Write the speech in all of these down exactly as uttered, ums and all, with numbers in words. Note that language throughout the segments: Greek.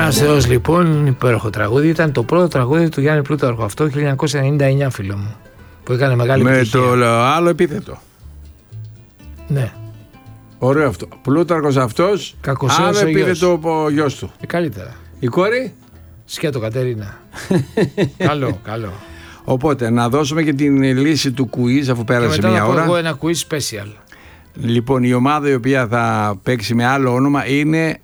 Ένας Θεός λοιπόν, υπέροχο τραγούδι. Ήταν το πρώτο τραγούδι του Γιάννη Πλούταρχου αυτό, χίλια εννιακόσια ενενήντα εννιά, φίλο μου. Που έκανε μεγάλη με επιτυχία. Με το άλλο επίθετο. Ναι. Ωραίο αυτό. Πλούταρχος αυτός, άλλο επίθετο ο γιος του. Ε, καλύτερα. Η κόρη. Σκέτο Κατερίνα. Καλό, καλό. Οπότε να δώσουμε και την λύση του quiz αφού πέρασε και μια μετά ώρα. Και εγώ ένα quiz special. Λοιπόν, η ομάδα η οποία θα παίξει με άλλο όνομα είναι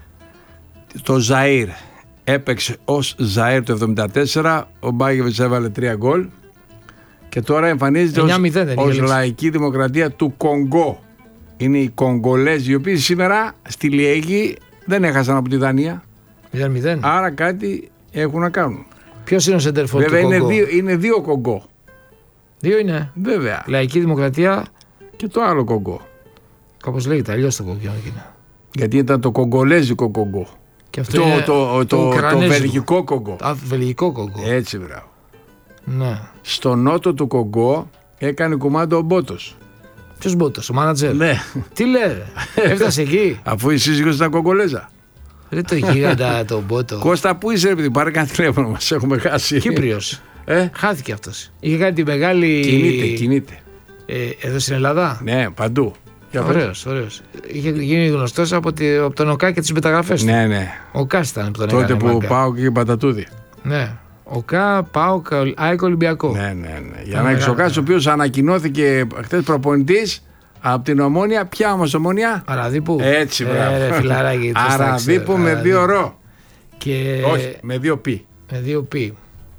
το Ζαΐρ. Έπαιξε ως Ζαΐρ το εβδομήντα τέσσερα, ο Μπάγεβιτς έβαλε τρία γκολ και τώρα εμφανίζεται ως, ως λαϊκή δημοκρατία του Κονγκό. Είναι οι Κονγκολέζοι, οι οποίοι σήμερα στη Λιέγη δεν έχασαν από τη Δανία. μηδέν μηδέν. Άρα κάτι έχουν να κάνουν. Ποιος είναι ο σεντερφόρ του Κονγκό? Βέβαια είναι δύο, είναι δύο Κονγκό. Δύο είναι. Βέβαια. Λαϊκή δημοκρατία και το άλλο Κονγκό. Κάπως λέγεται αλλιώς το Κονγκό. Γιατί ήταν το κογκολέζικο Κονγκό. Και αυτό το, είναι το, το, το, το βελγικό Κονγκό. Α, βελγικό Κονγκό. Έτσι, μπράβο. Ναι. Στο νότο του Κονγκό έκανε κουμάντο ο Μπότος. Ποιος Μπότος, ο μάνατζερ? Ναι. Τι λέει, έφτασε εκεί. Αφού η σύζυγος ήταν Κογκολέζα. Δεν το γίγαντα τον Μπότο. Κώστα, πού είσαι, επειδή πάρε κανένα τηλέφωνο, μας έχουμε χάσει. Κύπριος. Ε? Χάθηκε αυτός. Είχε κάνει τη μεγάλη. Κινείται, κινείται. Ε, εδώ στην Ελλάδα. Ναι, παντού. Ωραίος, ωραίος. Είχε γίνει γνωστός από, τη, από τον ΟΚΑ και τις μεταγραφές του. Ναι, ναι. Ο Κάς ήταν που τον τότε έκανε. Τότε που πάω και Πατατούδη. Ναι. ΟΚΑ, πάω, ΑΕΚ Ολυμπιακό. Ναι, ναι, ναι. Για να έχει ο Κάς, ο οποίος ανακοινώθηκε χτες προπονητής από την Ομόνια. Ποια όμως Ομόνια? Αραδίπου. Έτσι, μπράβο. Ε, φιλαράκι, Αραδίπου με δύο ρο. Και... Όχι, με δύο πι. Με δύο πι.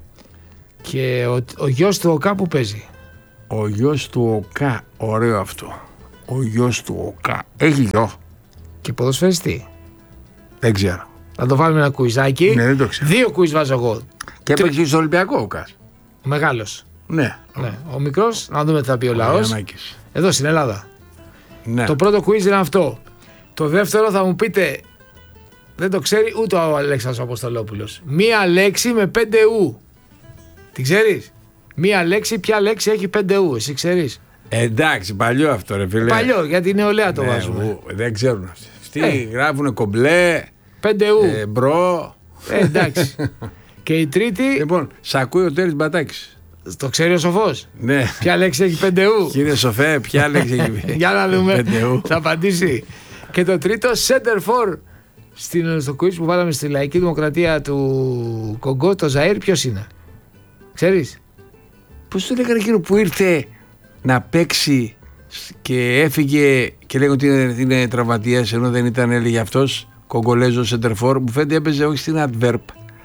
Και ο, ο γιος του ΟΚΑ που παίζει? Ο γιος του ΟΚΑ, ωραίο αυτό. Ο γιος του ΟΚΑ. Έχει γιο. Και ποδοσφαιριστή? Δεν ξέρω. Θα το βάλουμε ένα κουιζάκι. Ναι, δεν το ξέρω. Δύο κουιζ βάζω εγώ. Και έπαιξε Τρι... στο Ολυμπιακό ο ΟΚΑς. Ο μεγάλος. Ναι. ναι. Ο μικρός, να δούμε τι θα πει ο, ο λαός. Γιαννάκης. Εδώ στην Ελλάδα. Ναι. Το πρώτο κουιζ είναι αυτό. Το δεύτερο θα μου πείτε, δεν το ξέρει ούτε ο Αλέξανδρος Αποστολόπουλος. Μία λέξη με πέντε ου. Την ξέρεις? Μία λέξη, ποια λέξη έχει πέντε ου, εσύ ξέρεις? Εντάξει, παλιό αυτό ρε φίλε. Παλιό, γιατί νεολαία το ναι, βάζουμε. Ου, δεν ξέρουν αυτοί. Αυτοί ε. γράφουνε κομπλέ, πέντε ου. Ε, μπρο. Ε, εντάξει. Και η τρίτη. Λοιπόν, σ' ακούει ο Τέλης Μπατάκης. Το ξέρει ο Σοφός? Ναι. Ποια λέξη έχει πέντε ου? Κύριε Σοφέ, ποια λέξη έχει πέντε ου? Για να δούμε. Θα απαντήσει. Και το τρίτο, center for. Στο quiz που βάλαμε στη λαϊκή δημοκρατία του Κονγκό, το Ζαΐρ, ποιος είναι? Ξέρεις? Πώς το λέγανε εκείνο που ήρθε να παίξει και έφυγε και λέγανε ότι είναι, είναι τραυματίας, ενώ δεν ήταν, έλεγε αυτός, Κογκολέζο σεντερφόρ. Μου φαίνεται έπαιζε όχι στην Adverb,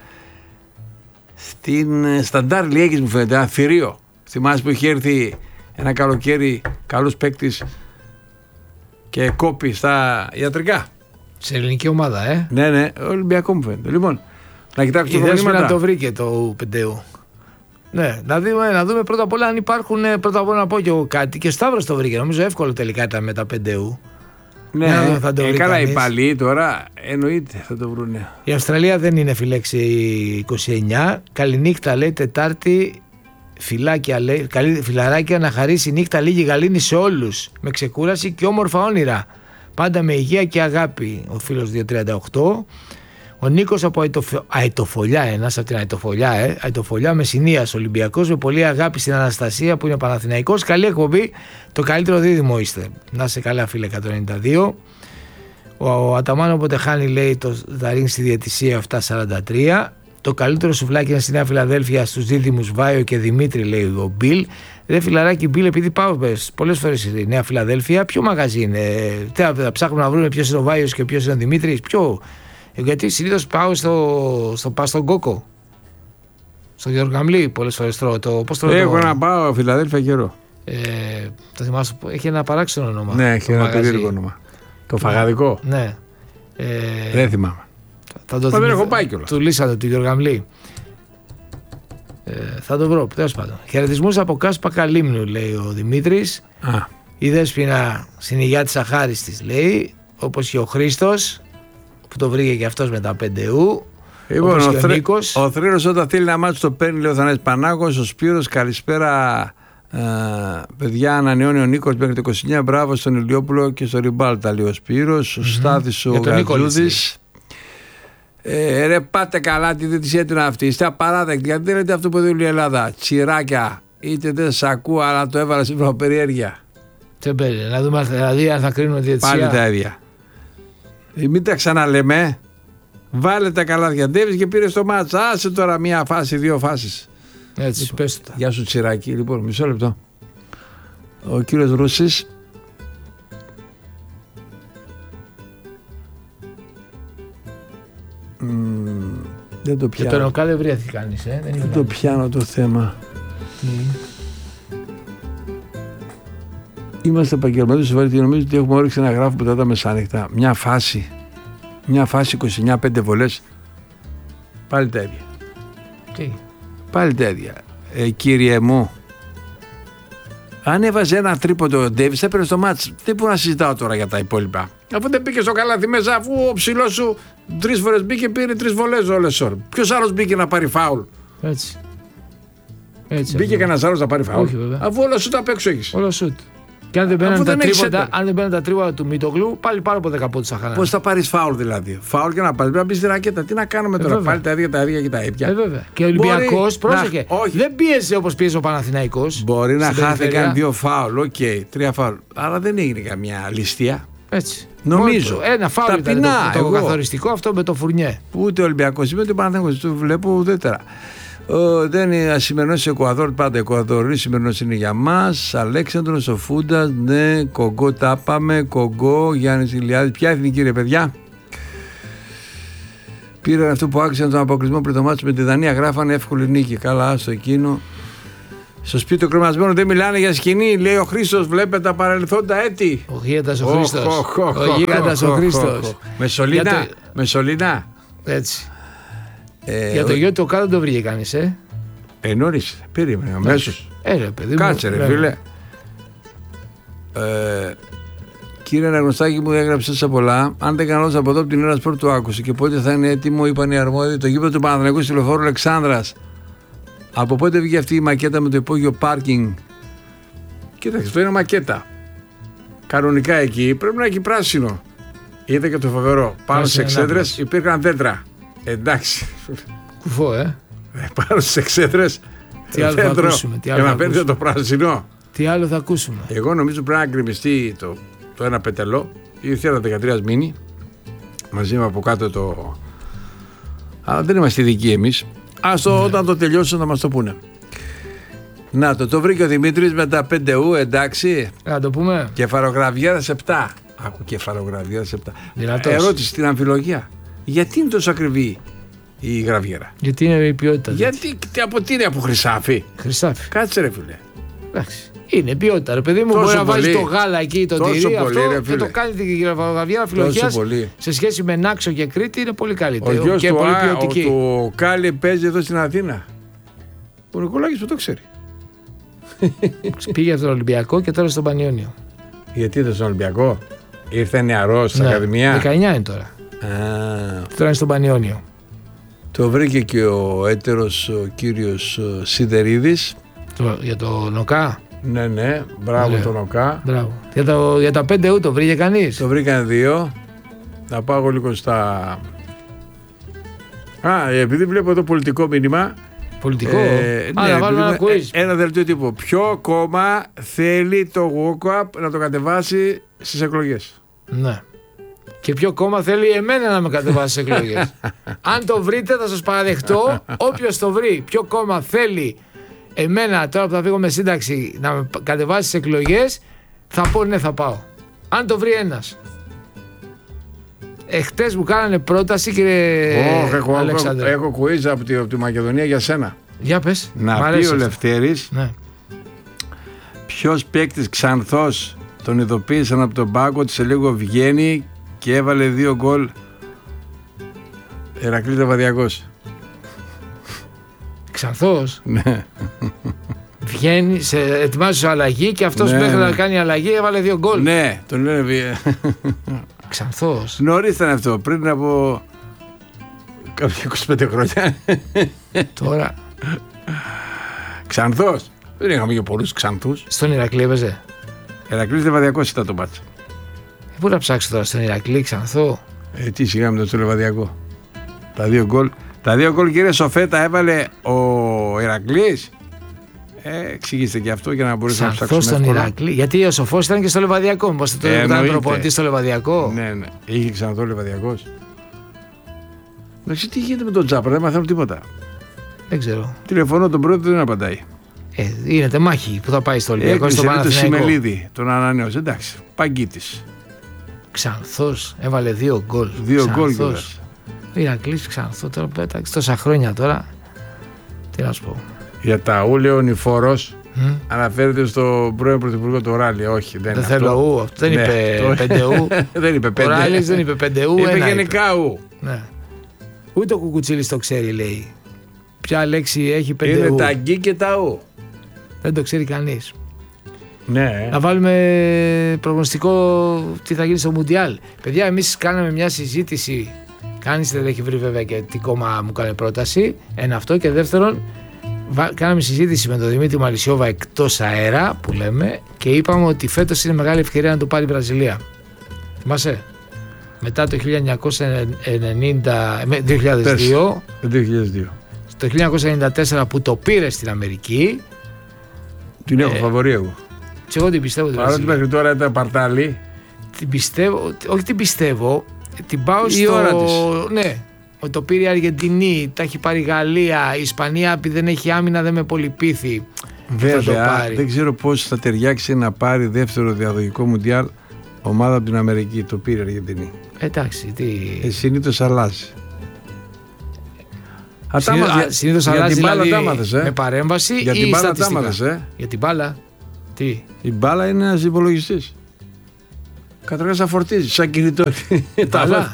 στην Σταντάρ Λιέγης μου φαίνεται, ένα θηρίο. Θυμάσαι που είχε έρθει ένα καλοκαίρι καλός παίκτης και κόπη στα ιατρικά. Σε ελληνική ομάδα, ε. Ναι, ναι, Ολυμπιακό μου φαίνεται. Λοιπόν, να κοιτάξουμε το προβλήματα. Να το βρήκε το πέντε ου. Ναι, να δούμε, να δούμε πρώτα απ' όλα αν υπάρχουν. Πρώτα απ' όλα να πω και εγώ κάτι. Και ο Σταύρος το βρήκε. Νομίζω εύκολο τελικά ήταν με τα πέντε ου. Ναι, ναι θα το ε, καλά οι παλιοί τώρα εννοείται θα το βρουνε. Η Αυστραλία δεν είναι φυλέξη είκοσι εννιά. Καληνύχτα λέει Τετάρτη. Φυλάκια λέει. Καλή, φιλαράκια να χαρίσει νύχτα λίγη γαλήνη σε όλους. Με ξεκούραση και όμορφα όνειρα. Πάντα με υγεία και αγάπη. Ο φίλος δύο τριάντα οκτώ. Ο Νίκος από Αιτοφο... Αιτοφολιά, ένας από την Αιτοφολιά, ε. Αιτοφολιά Μεσσηνίας, Ολυμπιακός με πολύ αγάπη στην Αναστασία που είναι Παναθηναϊκός. Καλή εκπομπή, το καλύτερο δίδυμο είστε. Να είσαι καλά, φίλε. εκατόν ενενήντα δύο. Ο, ο Αταμάν όποτε χάνει, λέει, το δαρίνει στη διαιτησία επτακόσια σαράντα τρία. Το καλύτερο σουβλάκι είναι στη Νέα Φιλαδέλφια στους δίδυμους Βάιο και Δημήτρη, λέει ο Μπιλ. Ρε φιλαράκι Μπιλ, επειδή πάω πολλές φορές στη Νέα Φιλαδέλφια, ποιο μαγαζί είναι? Θα, θα ψάχνουμε να βρούμε ποιος είναι ο Βάιος και ποιος είναι ο Δημήτρης. Ποιο? Γιατί συνήθως πάω στο, στο, στο, στον Κόκο. Στο Γιώργο Γαμλή πολλές φορές τρώω. Το, πώς τρώω Έχω το... να πάω Φιλαδέλφια καιρό. Ε, το θυμάσαι, έχει ένα παράξενο όνομα. Ναι, έχει ένα περίεργο όνομα. Το φαγαδικό. Ναι. Ε, δεν θυμάμαι. Θα το Μα δεν έχω πάει κιόλας. Του λύσατε του Γιώργο Γαμλή. Ε, θα το βρω, τέλος πάντων. Χαιρετισμούς από Κάσπα Καλύμνου, λέει ο Δημήτρης. Α. Η Δέσποινα συνηγιά της Αχάριστης, λέει. Όπως και ο Χρήστος, που το βρήκε και αυτός με τα πέντε ου. Λοιπόν, ο, θρε... ο Θρήρος όταν θέλει να μάθει το παίρνει, λέει ο Θανάσης Πανάγος. Ο Σπύρος, καλησπέρα ε, παιδιά, ανανεώνει ο Νίκος μέχρι το είκοσι εννιά. Μπράβο στον Ηλιόπουλο και στο Ριμπάλτα, λέει ο Σπύρος. Ο mm-hmm. Στάθης ο Γατζούδης. Ε, ρε πάτε καλά τη διαιτησία την αυτή. Είστε απαράδεκτοι. Γιατί δεν λέτε αυτό που δίνει η Ελλάδα. Τσιράκια. Είτε δεν σ' ακούω, αλλά το έβαλα σύμφωνα περιέργεια. Τι παίρνει, να δούμε δηλαδή αν θα κρίνουμε διαιτησία. Πάλι τα ίδια. Ε, μην τα ξαναλέμε. Βάλε τα καλά διαντεύεις και πήρε το μάτσα. Άσε τώρα μία φάση, δύο φάσεις. Έτσι, λοιπόν, πες το. Γεια σου Τσιράκη. Λοιπόν, μισό λεπτό. Ο κύριος Ρούσης. Mm, δεν το πιάνω. Και το νοκά δεν βρέθηκε κανείς, ε. Δεν, δεν το πιάνω το θέμα. Mm. Είμαστε επαγγελματίες στο Βαρύτιο. Νομίζω ότι έχουμε όρεξη να γράφουμε μετά τα μεσάνυχτα. Μια φάση. Μια φάση είκοσι εννιά πέντε βολές. Πάλι τα ίδια. Τι. Πάλι τα ίδια. Ε, κύριε μου, αν έβαζε ένα τρίποντο ο Ντέιβις έπαιρνε στο μάτς. Δεν μπορώ να συζητάω τώρα για τα υπόλοιπα. Αφού δεν μπήκε στο καλάθι μέσα, αφού ο ψηλός σου τρεις φορές μπήκε, πήρε τρεις βολές ο Λεσόρ. Ποιος άλλος μπήκε να πάρει φάουλ? Έτσι. Έτσι μπήκε κανένας άλλος να πάρει φάουλ? Όχι, βέβαια. Αφού όλο σούτ απ' έξω έχεις. Όλο σούτ. Και αν δεν μπαίνουν τα, τα τρίποτα του Μητογλου, πάλι πάνω από δέκα πόντους θα χάνανε. Πώς θα πάρεις φάουλ δηλαδή? Φάουλ και να πάρεις, πρέπει να μπεις στη ρακέτα. Τι να κάνουμε τώρα, ε, πάλι τα ίδια τα ίδια και τα ίδια. Ε, βέβαια. Και ο Ολυμπιακός, πρόσεχε, να, δεν πίεσε όπως πίεσε ο Παναθηναϊκός. Μπορεί να χάθηκαν δύο φάουλ, οκ, okay, τρία φάουλ. Άρα δεν έγινε καμιά ληστεία. Έτσι. Νομίζω. Μόνο, ένα φάουλ ήταν το, το καθοριστικό, αυτό με το Φουρνιέ. Που ούτε ο Ολυμπιακός είπε, ούτε ο Παναθηναϊκός. Το βλέπω ουδέτερα. Ο, δεν είναι σημερινός Εκουαδόρ, πάντα Εκουαδόρ, σημερινός είναι για μας. Αλέξανδρος, ο Φούντας, ναι, Κογκό τα πάμε, Κογκό, Γιάννης Ηλιάδης. Ποια εθνική ρε παιδιά? Πήραν αυτό που άξιζαν τον αποκλεισμό πριν το μάτσο με τη Δανία, γράφανε εύκολη νίκη. Καλά, στο εκείνο. Στο σπίτι του κρεμασμένου δεν μιλάνε για σκηνή, λέει ο Χρήστος, βλέπετε τα παρελθόντα έτη. Ο γίγαντας ο Χρήστος. Ο γίγαντας ο Χρήστος. Μεσολίνα, Μεσολίνα. Έτσι. Ε, για το γιο του κάτω δεν το βρήκε κανείς, ε. Ε, νωρίς, περίμενε αμέσως. Ε, ρε παιδί μου. Κάτσε ρε φίλε. Ε, κύριε Αναγνωστάκη μου, έγραψε σε πολλά. Αν δεν κάνω από εδώ από την Έρα Σπορ το άκουσε. Και πότε θα είναι έτοιμο, είπαν οι αρμόδιοι, το γήπεδο του Παναθηναϊκού στη Λεωφόρου Αλεξάνδρας. Από πότε βγήκε αυτή η μακέτα με το υπόγειο πάρκινγκ? Κοίταξε, αυτό είναι μακέτα. Κανονικά εκεί πρέπει να έχει πράσινο. Είδα και το φοβερό. Πάνω στι εξέδρες υπήρχαν δέντρα. Εντάξει. Κουφό, ε. Πάνω στις εξέδρες. Τι άλλο θα ακούσουμε? Τι άλλο για να παίρνετε το πράσινο. Τι άλλο θα ακούσουμε? Εγώ νομίζω πρέπει να γκρεμιστεί το, το ένα πετελό. Ήρθε ένα δεκατρία μήνυ. Μαζί με από κάτω το. Αλλά δεν είμαστε ειδικοί εμείς. Ας το, ναι. Όταν το τελειώσουν να μας το πούνε. Να το, το βρήκε ο Δημήτρης με τα πέντε ου, εντάξει. Να το πούμε. Κεφαλογραβιάδας επτά. Άκου, κεφαλογραβιάδας επτά. Δυνατός. Ερώτηση στην αμφιλογία. Γιατί είναι τόσο ακριβή η γραβιέρα? Γιατί είναι η ποιότητα. Γιατί τι, από τι είναι, από χρυσάφι? Χρυσάφι. Κάτσε ρε φίλε. Εντάξει. Είναι ποιότητα. Ρε παιδί μου, τόσο μπορεί να βάζει το γάλα εκεί, το τυρί, πολύ, αυτό ρε, και το κάνει την γραβιέρα φιλοχιάς σε σχέση με Νάξο και Κρήτη είναι πολύ καλύτερο. Ο γιος και του, πολύ α, ποιοτική. του Κάλλη παίζει εδώ στην Αθήνα. Ο Νικολάκης που το ξέρει. Πήγε από τον Ολυμπιακό και τώρα στον Πανιόνιο. Γιατί ήταν στον Ολυμπιακό? Ήρθε νεαρός στην ναι, Ακαδημία. δεκαεννιά είναι τώρα. Α, τώρα είναι στον Πανιόνιο. Το βρήκε και ο έτερος ο κύριος Σιδερίδης. Το, για το Νοκά. Ναι, ναι, μπράβο ναι. Το Νοκά. Μπράβο. Για, το, για τα πέντε ου το βρήκε κανείς? Το βρήκαν δύο. Θα πάω λίγο στα... Α, επειδή βλέπω εδώ πολιτικό μήνυμα. Πολιτικό. Ε, Α, ναι, να βάλω ένα quiz. Ένα δελτίο τύπου. Ποιο κόμμα θέλει το walk-up να το κατεβάσει στις εκλογές? Ναι. Και ποιο κόμμα θέλει εμένα να με κατεβάσει στις εκλογές? Αν το βρείτε θα σας παραδεχτώ. Όποιος το βρει, ποιο κόμμα θέλει εμένα τώρα που θα φύγω με σύνταξη να με κατεβάσει στις εκλογές, θα πω ναι, θα πάω. Αν το βρει ένας. Εχθές μου κάνανε πρόταση, κύριε oh, έχω, Αλέξανδρε. Έχω quiz από τη, από τη Μακεδονία για σένα. Για πες. Να πει ο Λευτέρης, ναι. Ποιος παίκτης Ξανθός τον ειδοποίησαν από τον πάγκο ότι σε λίγο βγαίνει και έβαλε δύο γκολ? Ηρακλής Λεβαδιακός. Ξανθός. Ναι. Βγαίνει, σε, ετοιμάζει αλλαγή και αυτός ναι, μέχρι ναι. να κάνει αλλαγή έβαλε δύο γκολ. Ναι, τον λένε. Ξανθός. Νωρίς ήταν αυτό, πριν από κάποια είκοσι πέντε χρόνια. Τώρα. Ξανθός. Δεν είχαμε και πολλούς Ξανθούς. Στον Ηρακλή έπαιζε. Ηρακλής Λεβαδιακός ήταν το μάτς. Πού να ψάξω τώρα στον Ηρακλή, Ξανθό? Ε, τι σιγά με το στο Λεβαδιακό. Τα δύο γκολ. Τα δύο γκολ, κύριε Σοφέ, τα έβαλε ο Ηρακλής. Ε, εξηγήστε και αυτό για να μπορέσουμε να ψάξουμε. Ξανθός στον Ηρακλή. Γιατί ο Σοφός ήταν και στο Λεβαδιακό. Μήπως το ήταν προπονητής στο Λεβαδιακό. Ναι, ναι. Είχε Ξανθό Λεβαδιακός. Εντάξει, τι γίνεται με τον Τζάπρα, δεν μαθαίνω τίποτα. Δεν ξέρω. Τηλεφωνώ τον πρώτο, δεν απαντάει. Ε, είναι μάχη που θα πάει στο Ολυμπιακό. Έκλεισε στο το Σιμελίδη, τον ανανέωσε. Εντάξει, Παγκίτης. Ξανθός, έβαλε δύο γκολ. Δύο γκολ. Ο Ηρακλής Ξανθό τώρα πέταξε τόσα χρόνια τώρα. Τι να σου πω. Για τα ούλε ο Νηφόρος Mm. αναφέρεται στο πρώην πρωθυπουργό του Ράλι. Όχι, δεν, δεν είναι θέλω αυτό. ου, αυτό δεν ναι, είπε το... πέντε ου. Δεν είπε πέντε. Ο Ράλης δεν είπε πέντε ου. Είπε ένα γενικά είπε. ου. Ναι. Ούτε ο Κουκουτσίλης το ξέρει, λέει. Ποια λέξη έχει πέντε είναι ου. τα γκί και τα ου. Δεν το ξέρει κανείς. Ναι. Να βάλουμε προγνωστικό τι θα γίνει στο Μουντιάλ. Παιδιά, εμείς κάναμε μια συζήτηση. Κανείς δεν έχει βρει βέβαια και τι κόμμα μου κάνει πρόταση. Ένα αυτό. Και δεύτερον, κάναμε συζήτηση με τον Δημήτρη Μαλισσιόβα εκτός αέρα που λέμε και είπαμε ότι φέτος είναι μεγάλη ευκαιρία να το πάρει η Βραζιλία. Θυμάσαι? Μετά το χίλια εννιακόσια ενενήντα, δύο χιλιάδες δύο, δύο χιλιάδες δύο. το χίλια εννιακόσια ενενήντα τέσσερα που το πήρε στην Αμερική. Την έχω ε, φαβορί εγώ. Και εγώ την πιστεύω. Παρότι μέχρι τώρα ήταν παρτάλι. Την πιστεύω, όχι την πιστεύω, την πάω η στο... ώρα της. Ναι, ότι το πήρε η Αργεντινή, τα έχει πάρει η Γαλλία, η Ισπανία επειδή δεν έχει άμυνα δεν με πολυπήθη. Βέβαια, δεν ξέρω πώς θα ταιριάξει να πάρει δεύτερο διαδοχικό Μουντιάλ ομάδα από την Αμερική. Το πήρε η Αργεντινή. Εντάξει, τι... Ε, συνήθως αλλάζει. Συνήθως αλλάζει δηλαδή, ε? με παρέμβαση για ή την μπάλα στατιστικά. τάμαθες, ε? Για την μπάλα. Τι. Η μπάλα είναι ένας υπολογιστής. Καταρχάς θα φορτίζει σαν κινητό. Η μπάλα.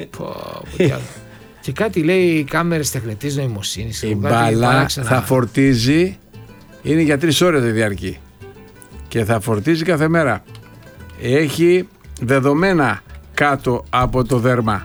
Και κάτι λέει κάμερες τεχνητής νοημοσύνης. Η μπάλα θα φορτίζει. Είναι για τρεις ώρες η διάρκεια. Και θα φορτίζει κάθε μέρα. Έχει δεδομένα κάτω από το δέρμα.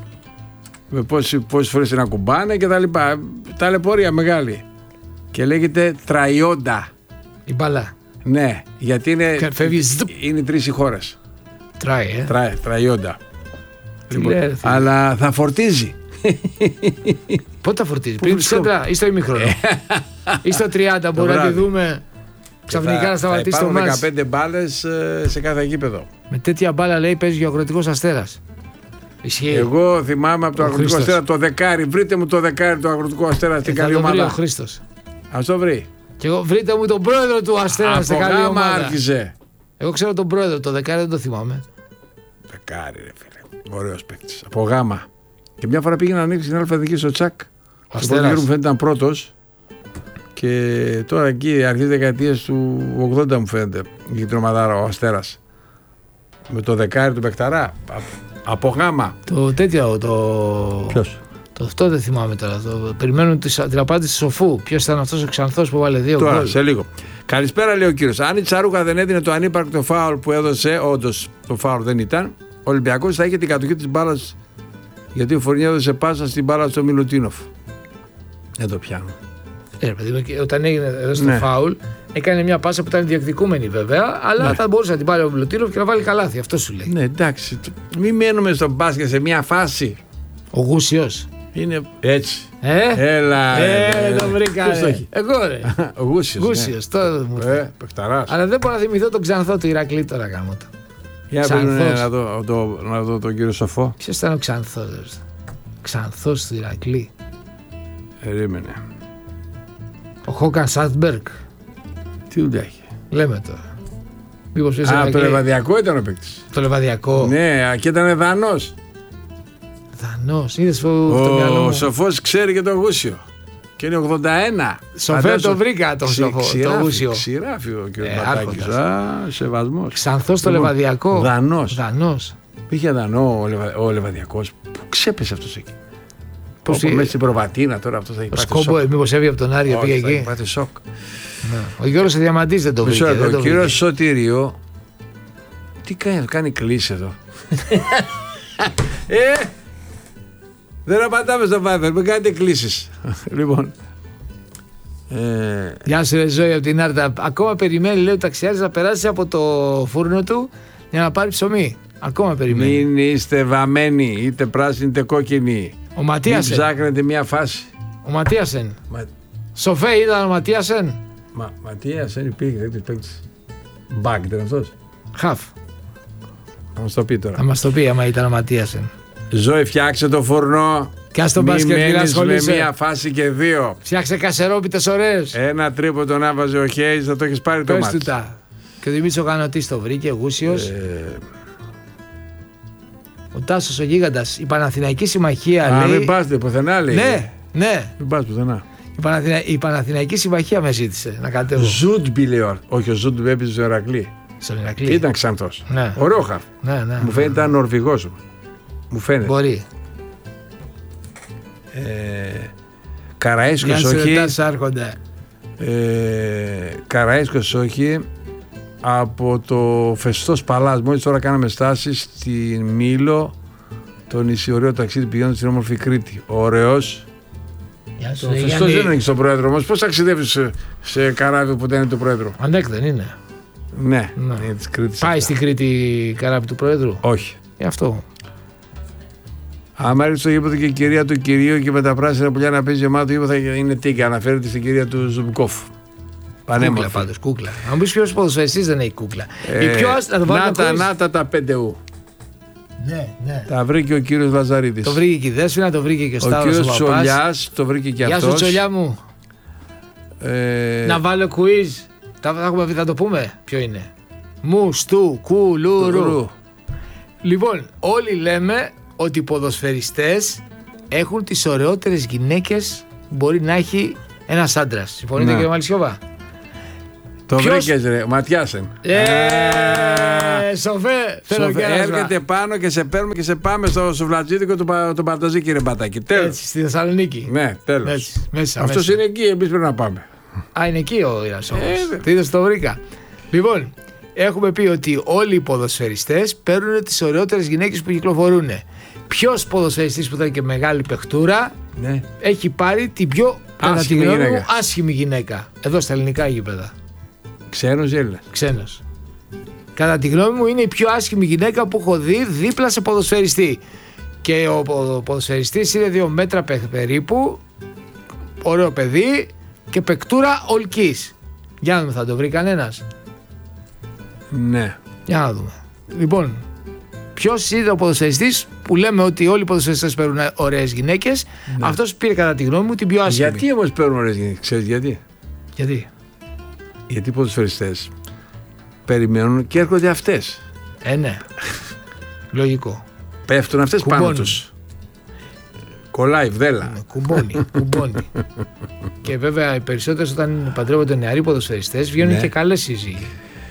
Με πόσες φορές την ακουμπάνε και τα λοιπά. Ταλαιπωρία μεγάλη. Και λέγεται τραϊόντα. Η μπάλα. Ναι, γιατί είναι, είναι τρεις οι χώρες. Τράι, ε. Τράι, τραϊόντα. Λοιπόν, λέει, αλλά θα φορτίζει. Πότε θα φορτίζει? Πριν τη σέντρα ή στο ημίχρονο? Ή στο τριάντα μπορεί να τη δούμε ξαφνικά να σταματήσει το μάτς. Υπάρχουν δεκαπέντε μπάλες σε κάθε γήπεδο. Με τέτοια μπάλα λέει παίζει ο Αγροτικός Αστέρας. Ισχύει. Εγώ θυμάμαι από το ο Αγροτικό Αστέρα το δεκάρι. Βρείτε μου το δεκάρι του Αγροτικού Αστέρα στην καλή ομάδα. Θα το βρει ο Χρήστος. Ας το βρει. Και εγώ βρείτε μου τον πρόεδρο του Αστέρα στην καλή ομάδα. Άρχισε. Εγώ ξέρω τον πρόεδρο, το δεκάρι δεν το θυμάμαι. Δεκάρι, ρε φίλε. Ωραίος παίκτης. Από γάμα. Και μια φορά πήγε να ανοίξει την αλφαδική στο Τσακ. Ο Αστέρας. Μου φαίνεται ήταν πρώτος. Και τώρα εκεί αρχές δεκαετίες του ογδόντα μου φαίνεται. Η τρομαδάρα ο Αστέρας. Με το δεκάρι του Πεκταρά. Από γάμα. Το τέτοιο. Το... Ποιος? Το αυτό δεν θυμάμαι τώρα. Το... Περιμένουν την απάντηση του Σοφού. Ποιος ήταν αυτός ο Ξανθός που βάλε δύο γκολ. Τώρα, σε λίγο. Καλησπέρα, λέει ο κύριος. Αν η Τσαρούχα δεν έδινε το ανύπαρκτο φάουλ που έδωσε, όντως το φάουλ δεν ήταν, ο Ολυμπιακός θα είχε την κατοχή της μπάλας. Γιατί ο Φορνιέ έδωσε πάσα στην μπάλα στο Μιλουτίνοφ. Δεν το πιάνω. Ε, παιδί, όταν έγινε εδώ στο ναι. φάουλ, έκανε μια πάσα που ήταν διεκδικούμενη βέβαια, αλλά ναι. θα μπορούσε να την πάρει ο Μιλουτίνοφ και να βάλει καλάθι. Αυτό σου λέει. Ναι, εντάξει. Μην μένουμε στον μπάσκετ σε μια φάση. Ο Γούσιος. Είναι έτσι. Ε, Έλα. Ε, ε, το βρήκα. Ποιος το έχει? Εγώ ρε. Ο Γούσιος. Γούσιος, ναι. Τώρα μου ε, Πεκταράς. Αλλά δεν μπορώ να θυμηθώ τον Ξανθό του Ηρακλή τώρα γάμο το. Για να δω, το, να δω τον κύριο Σοφό. Ποιος ήταν ο Ξανθός? Ξανθός του Ηρακλή. Περίμενε. Ο Χόκαν Σάντμπεργκ. Τι δουλειά έχει? Λέμε τώρα. Μήπως ποιος Α, το Λεβαδιακό ήταν ο παίκτης. Το Λεβαδιακό. Ναι, και ήταν Δανός. Δανός, είδες που ο, ο Σοφός ξέρει και το Γούσιο. Και είναι ογδόντα ένα. Σοφέ το βρήκα το Σοφό, το Γούσιο. Ξηράφει ο κ. Μπατάκης. Α, σεβασμός. Ξανθός το Λεβαδιακό. Δανός. Δανός. Πήγε Δανό ο, Λεβα, ο Λεβαδιακός. Πού ξέπεσε αυτός εκεί? Πώς πήγε? Μέσα στην προβατίνα τώρα αυτός θα έχει πάθει σοκ. Σκόμπο, μήπως έβγαινε από τον Άρη, πήγε εκεί. Θα έχει πάθει σοκ. Ο Γιώργος Διαμαντής δεν το βρήκε. Ο κύριος Σωτήριο, τι κάνει, κάνει κλίση εδώ. ε, δεν απαντάμε στο Viber, μην κάνετε κλήσεις. Λοιπόν. Ε... Γεια σου ρε Ζωή από την Άρτα. Ακόμα περιμένει, λέει ο ταξιάρης, να περάσει από το φούρνο του για να πάρει ψωμί. Ακόμα περιμένει. Μην είστε βαμμένοι, είτε πράσινοι είτε κόκκινοι. Ο Ματίασεν. Ψάχνετε μια φάση. Ο Ματίασεν. Μα... Σοφέ ήταν ο Ματίασεν. Μα, Ματίασεν υπήρχε, δεν παίκτης. Μπακ ήταν αυτός. Χαφ. Θα μας το πει τώρα. Θα μας το πει άμα ήταν ο Ματίασεν. Ζωή, φτιάξε το φουρνό. Και ας τον μπάσκετ μην ασχολείσαι. Με μία φάση και δύο. Φτιάξε κασερόπιτες ωραίες. Ένα τρίπο τον άβαζε ο Χέις, θα το έχεις πάρει το μάτι. Πες του τα. Και ο Δημήτρης ο Κανωτής το βρήκε, γούσιος. Ε... Ο Τάσος ο Γίγαντας. Η Παναθηναϊκή Συμμαχία Α, λέει... μην πας πουθενά λέει. Ναι, ναι. Μην πας πουθενά. Η, Παναθηνα... η Παναθηναϊκή Συμμαχία με ζήτησε να κατέβω. Ζούντμπι λέει. Όχι, ο Ζούντμπι έπαιζε στο Ηρακλή. Στον Ηρακλή. Ήταν Ξανθός. Ναι. Ωραίο χαφ. Ναι, ναι. Μου φαίνεται ήταν Νορβηγός. Μου φαίνεται. Μπορεί. Ε, Καραΐσκος όχι. Ε, Καραΐσκος όχι. Από το Φεστός Παλάς. Μόλις τώρα κάναμε στάση στη Μήλο. Το νησί, ωραίο ταξίδι πηγαίνοντας στην όμορφη Κρήτη. Ωραίος. Το Φεστός δεν είναι στον πρόεδρο όμως. Πώς ταξιδεύεις σε, σε καράβι που δεν είναι του πρόεδρου? Αντέκ δεν είναι. Ναι, ναι. Είναι της Κρήτης. Πάει αυτά. στην Κρήτη καράβι του πρόεδρου? Όχι. Ε, αυτό. Άμα έρθει στο γήπεδο και η κυρία του κυρίου και με τα πράσινα πουλιά να παίζει γεμάτο γήπεδο, θα είναι τίγκα. Αναφέρεται στην κυρία του Ζουμπκόφ. Κούκλα πάντως, κούκλα. Αν πεις ποιος ποδοσφαιριστής δεν έχει κούκλα. Ε, η πιο να τα, να τα τα πέντε ου. Ναι, ναι. Τα βρήκε ο κύριος Λαζαρίδης. Το βρήκε και η Δέσποινα, το βρήκε και ο Σταύρος. Ο κύριος Τσολιάς το βρήκε και Γεια αυτός. Γεια σου Τσολιά μου. Ε... Να βάλω quiz. Θα, θα, θα το πούμε ποιο είναι. Μου, στου, κου, λου, ρου. Λοιπόν, όλοι λέμε ότι οι ποδοσφαιριστές έχουν τις ωραιότερες γυναίκες που μπορεί να έχει ένας άντρας. Συμφωνείτε, κύριε Μαλισσιώβα? Το Ποιος... βρήκες ρε, Ματιάσεν. Ε, Σοφέ, θέλω και έρχεται πάνω και σε παίρνουμε και σε πάμε στο σουβλατζίδικο του, του Παρταζή, κύριε Μπατάκη. Τέλος. Έτσι, στη Θεσσαλονίκη. Ναι, τέλος. Έτσι, μέσα, αυτός μέσα. είναι εκεί, εμείς πρέπει να πάμε. Α, είναι εκεί ο Ιρασόμος. Ε, Τι είδες, το βρήκα. Λοιπόν, έχουμε πει ότι όλοι οι ποδοσφαιριστές παίρνουν τις ωραιότερες γυναίκες που κυκλοφορούν. Ποιος ποδοσφαιριστής που ήταν και μεγάλη παιχτούρα, ναι, έχει πάρει την πιο κατά τη γνώμη μου άσχημη γυναίκα εδώ στα ελληνικά γήπεδα? Ξένος ή Έλληνας? Ξένος. Κατά τη γνώμη μου είναι η πιο άσχημη γυναίκα που έχω δει δίπλα σε ποδοσφαιριστή. Και ο ποδοσφαιριστής είναι δύο μέτρα περίπου, ωραίο παιδί και παικτούρα ολκής. Για να δούμε, θα το βρει κανένας? Ναι. Για να δούμε. Λοιπόν, ποιος είναι ο ποδοσφαιριστής που λέμε ότι όλοι οι ποδοσφαιριστές παίρνουν ωραίες γυναίκες? Ναι. Αυτός πήρε κατά τη γνώμη μου την πιο άσχημη. Γιατί όμως παίρνουν ωραίες γυναίκες? Ξέρεις γιατί? Γιατί? Γιατί οι ποδοσφαιριστές περιμένουν και έρχονται αυτές. Ε, ναι. Λογικό. Πέφτουν αυτές κουμπώνει πάνω τους. Κολλάει βδέλα. Κουμπώνει, κουμπώνει. Και βέβαια οι περισσότερες όταν παντρεύονται νεαροί ποδοσφαιριστές βγαίνουν, ναι, και καλές σύζυγοι.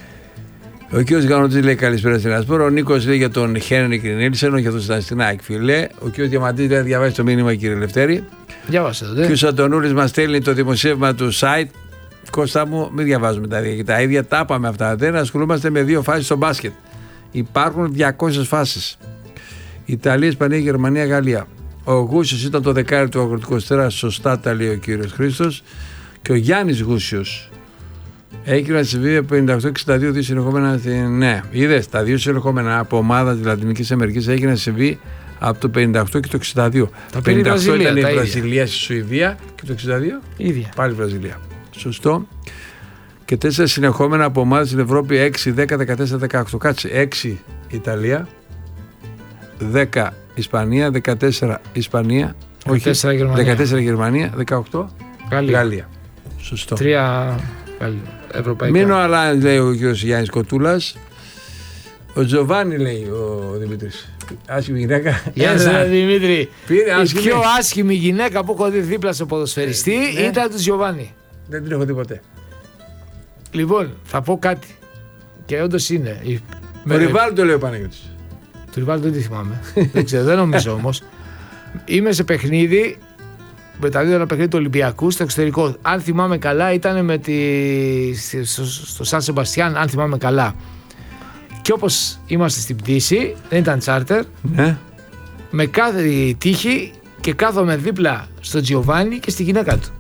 Ο κ. Γανωτής λέει καλησπέρα στην Ασπόρο. Ο Νίκος λέει για τον Χένρικ Νίλσεν, όχι για τον Στανιστινάκη, φιλέ. Ο κ. Διαμαντής λέει διαβάζει το μήνυμα, κύριε Λευτέρη. Διάβασε το, δε. Ο κ. Αντωνούλης μας στέλνει το δημοσίευμα του site. Κώστα μου, μην διαβάζουμε τα ίδια. Τα ίδια τα είπαμε αυτά. Δεν ασχολούμαστε με δύο φάσεις στο μπάσκετ. Υπάρχουν διακόσιες φάσεις. Ιταλία, Ισπανία, Γερμανία, Γαλλία. Ο Γούσιος ήταν το δεκάρι του Αγροτικού Αστέρα, σωστά τα λέει ο κύριος Χρήστος. Και ο Γιάννης Γούσιος έχει να συμβεί από πενήντα οκτώ εξήντα δύο δύο συνεχόμενα. Ναι, είδες, τα δύο συνεχόμενα από ομάδα της Λατινικής Αμερικής έχει να συμβεί από το πενήντα οκτώ και το εξήντα δύο. Το πενήντα οκτώ ήταν η Βραζιλία στη Σουηδία και το εξήντα δύο ίδια. Πάλι Βραζιλία. Σωστό. Και τέσσερα συνεχόμενα από ομάδες στην Ευρώπη, έξι, δέκα, δεκατέσσερα, δεκαοκτώ. Κάτσε, έξι Ιταλία, δέκα Ισπανία, δεκατέσσερα Ισπανία, δεκατέσσερα, όχι, Γερμανία. δεκατέσσερα Γερμανία, δεκαοκτώ Γαλλία. Γαλλία. Σωστό. Τρία ευρωπαϊκά. Μείνω αλλά, λέει ο κ. Γιάννης Κοτούλας. Ο Τζοβάνι, λέει ο Δημήτρης. Άσχημη γυναίκα. Γεια σας, Δημήτρη. Πήρε, η άσχημη. πιο άσχημη γυναίκα που έχω δει δίπλα στο ποδοσφαιριστή, ε, ναι, ήταν του Τζοβάνι. Δεν την έχω δει ποτέ. Λοιπόν, θα πω κάτι. Και όντως είναι. Ο Ριβάλντο, λέει ο Παναγιώτης. Του Ριβάλντο δεν τη θυμάμαι. Δεν ξέρω, δεν νομίζω όμως. Είμαι σε παιχνίδι, μεταδίδω ένα παιχνίδι του Ολυμπιακού στο εξωτερικό. Αν θυμάμαι καλά, ήταν με τη... στο, στο Σαν Σεμπαστιάν, αν θυμάμαι καλά. Και όπως είμαστε στην πτήση, δεν ήταν τσάρτερ, ναι, με κάθε τύχη και κάθομαι δίπλα στο Τζιοβάνι και στη γυναίκα του.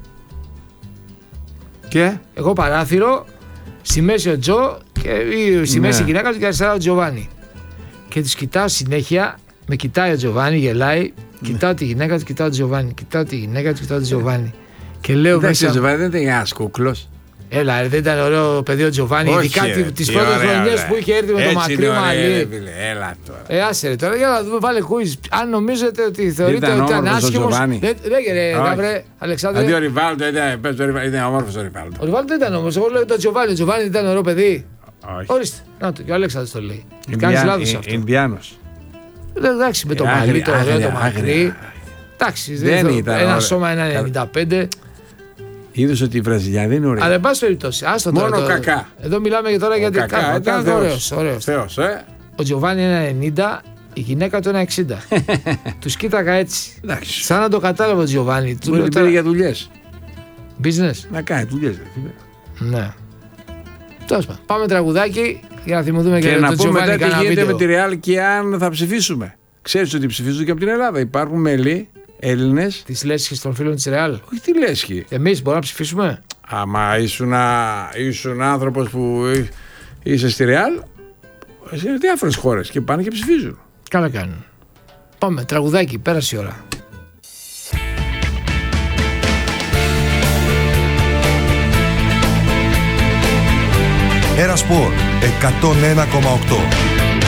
Και εγώ παράθυρο, στη μέση ο Τζο και στη μέση, ναι, η γυναίκα του και αριστερά ο Τζιοβάνι. Και τους κοιτάω συνέχεια Με κοιτάει ο Τζοβάνι, γελάει. Κοιτάω τη γυναίκα του, κοιτάω τον Τζοβάνι. Κοιτάω τη γυναίκα του, κοιτάω τον Τζοβάνι. Και λέω Εντάξει, μέσα. ο Τζοβάνι δεν ήταν ένα κούκλο. Έλα, δεν ήταν ωραίο παιδί ο Τζοβάνι. Ειδικά τι πρώτε χρονιέ που είχε έρθει με το μακρύ μαλλί. Έλα τώρα. Ε, άσε ρε, τώρα για να δούμε, βάλε quiz. Αν νομίζετε ότι θεωρείτε ότι ήταν άσχημο. Δεν ρε, Γαβρέ, Αλεξάνδρε. Δηλαδή ο Ριβάλντο ήταν όμορφο ο Ριβάλντο. Ο Ριβάλντο δεν ήταν όμω. Εγώ λέω το Τζοβάνι. Ο Τζοβάνι ήταν ωραίο παιδί. Ορίστε. Να το, και ο Αλέξανδρος το λέει. Κάνει λάθο αυτό. Ινδιάνο. Εντάξει, με το μαλλί, το ωραίο το μακρύ. Εντάξει, δεν ήταν. Ένα σώμα ένα ενενήντα πέντε. Είδε ότι η Βραζιλιά δεν είναι ωραία. Αλλά εν πάση περιπτώσει. Μόνο τώρα, κακά. Εδώ μιλάμε τώρα για την κακά. Ήταν ωραίο. Θεός, ε. Ο Τζοβάνι είναι ένα ενενήντα, η γυναίκα του ένα εξήντα. Του κοίταγα έτσι. Εντάξει. Σαν να το κατάλαβα ο Τζοβάνι. Του λέει τώρα για δουλειέ. Business. Να κάνει δουλειέ. Ναι. Τέλος πάντων. Πάμε τραγουδάκι για να θυμηθούμε και, και να πούμε μετά τι γίνεται με τη Real και αν θα ψηφίσουμε. Ξέρεις ότι ψηφίζουν και από την Ελλάδα. Υπάρχουν μέλη Έλληνες. Τη λέσχη των φίλων τη Real. Όχι τη λέσχη. Εμείς μπορούμε να ψηφίσουμε. Άμα ήσουν, ήσουν άνθρωπος που είσαι στη Real, σε διάφορες χώρες και πάνε και ψηφίζουν. Καλά κάνουν. Πάμε, τραγουδάκι, πέρασε η ώρα. Ένα Σπορ εκατόν ένα κόμμα οκτώ.